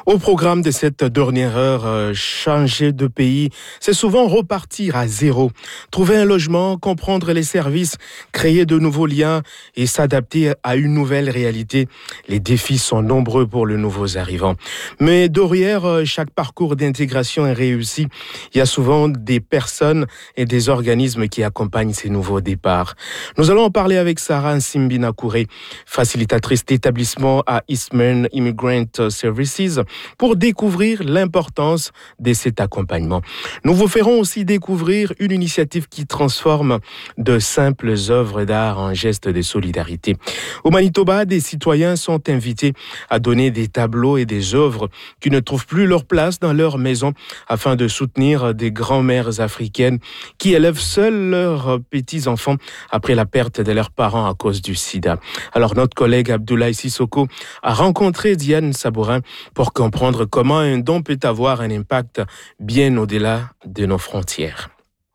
Au programme de cette dernière heure, changer de pays, c'est souvent repartir à zéro. Trouver un logement, comprendre les services, créer de nouveaux liens et s'adapter à une nouvelle réalité. Les défis sont nombreux pour les nouveaux arrivants. Mais derrière chaque parcours d'intégration est réussi. Il y a souvent des personnes et des organismes qui accompagnent ces nouveaux départs. Nous allons en parler avec Sarah Nsimbinakouré, facilitatrice d'établissement à Eastman Immigrant Services, pour découvrir l'importance de cet accompagnement. Nous vous ferons aussi découvrir une initiative qui transforme de simples œuvres d'art en gestes de solidarité. Au Manitoba, des citoyens sont invités à donner des tableaux et des œuvres qui ne trouvent plus leur place dans leur maison afin de soutenir des grand-mères africaines qui élèvent seuls leurs petits-enfants après la perte de leurs parents à cause du sida. Alors notre collègue Abdoulaye Sissoko a rencontré Diane Sabourin pour comprendre comment un don peut avoir un impact bien au-delà de nos frontières.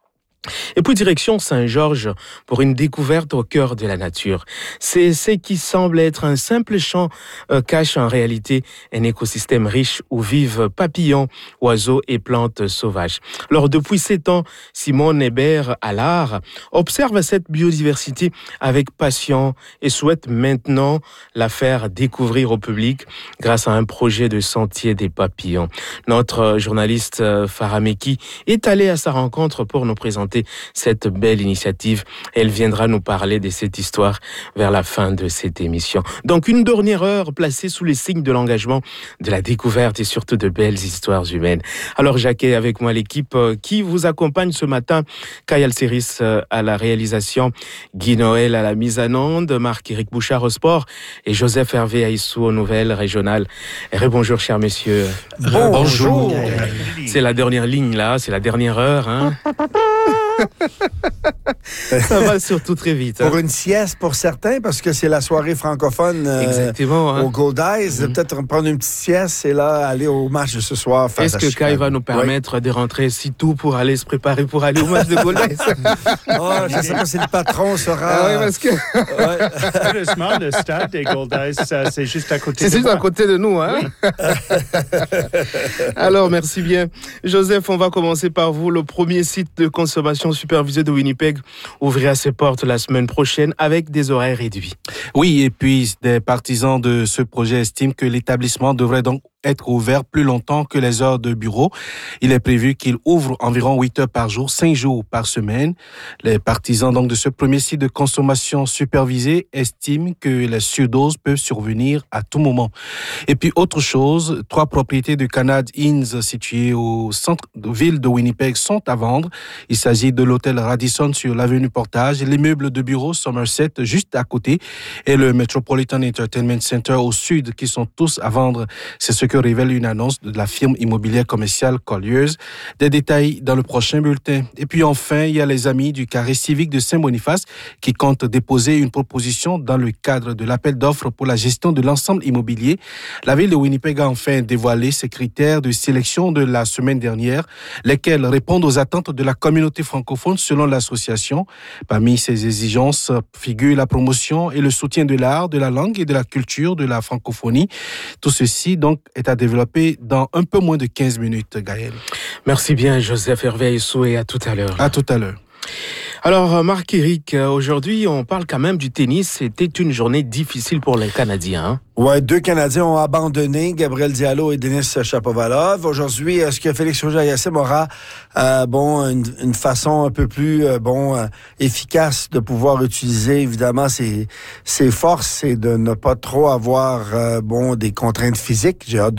Et puis direction Saint-Georges pour une découverte au cœur de la nature. C'est ce qui semble être un simple champ cache en réalité un écosystème riche où vivent papillons, oiseaux et plantes sauvages. Alors depuis 7 ans, Simone Hébert Allard observe cette biodiversité avec passion et souhaite maintenant la faire découvrir au public grâce à un projet de sentier des papillons. Notre journaliste Farah Meki est allé à sa rencontre pour nous présenter cette belle initiative. Elle viendra nous parler de cette histoire vers la fin de cette émission. Donc une dernière heure placée sous les signes de l'engagement, de la découverte et surtout de belles histoires humaines. Alors j'accueille avec moi l'équipe qui vous accompagne ce matin. Kayal Seris à la réalisation, Guy Noël à la mise en onde, Marc-Éric Bouchard au sport et Joseph Hervé Aïssou aux nouvelles régionales. Bonjour chers messieurs. Bonjour. C'est la dernière ligne là, c'est la dernière heure. Hein. Ça va surtout très vite. Pour une sieste pour certains, parce que c'est la soirée francophone au Gold Eyes. Peut-être prendre une petite sieste et là, aller au match de ce soir. Est-ce que Kai va nous permettre de rentrer si tôt pour aller se préparer pour aller au match de Gold Eyes? Je ne sais pas si le patron sera... oui, parce que... Heureusement, le stade des Gold Eyes, c'est juste à côté de nous. C'est juste à côté de nous, hein? Oui. Alors, merci bien. Joseph, on va commencer par vous. Le premier site de consommation supervisée de Winnipeg ouvrira ses portes la semaine prochaine avec des horaires réduits. Oui, et puis des partisans de ce projet estiment que l'établissement devrait donc être ouvert plus longtemps que les heures de bureau. Il est prévu qu'il ouvre environ 8 heures par jour, 5 jours par semaine. Les partisans donc de ce premier site de consommation supervisée estiment que les surdoses peuvent survenir à tout moment. Et puis autre chose, 3 propriétés de Canad Inns situées au centre-ville de Winnipeg sont à vendre. Il s'agit de l'hôtel Radisson sur l'avenue Portage, l'immeuble de bureau Somerset juste à côté et le Metropolitan Entertainment Center au sud qui sont tous à vendre. C'est ce que révèle une annonce de la firme immobilière commerciale Colliers. Des détails dans le prochain bulletin. Et puis enfin, il y a les amis du carré civique de Saint-Boniface qui comptent déposer une proposition dans le cadre de l'appel d'offres pour la gestion de l'ensemble immobilier. La ville de Winnipeg a enfin dévoilé ses critères de sélection de la semaine dernière, lesquels répondent aux attentes de la communauté francophone selon l'association. Parmi ces exigences figurent la promotion et le soutien de l'art, de la langue et de la culture de la francophonie. Tout ceci donc est à développer dans un peu moins de 15 minutes, Gaël. Merci bien, Joseph Hervé Aïssou, et à tout à l'heure. À tout à l'heure. Alors, Marc-Éric, aujourd'hui, on parle quand même du tennis. C'était une journée difficile pour les Canadiens. Hein? Oui, 2 Canadiens ont abandonné, Gabriel Diallo et Denis Shapovalov. Aujourd'hui, est-ce que Félix Auger-Aliassime aura une façon un peu plus efficace de pouvoir utiliser évidemment ses forces et de ne pas trop avoir des contraintes physiques? J'ai hâte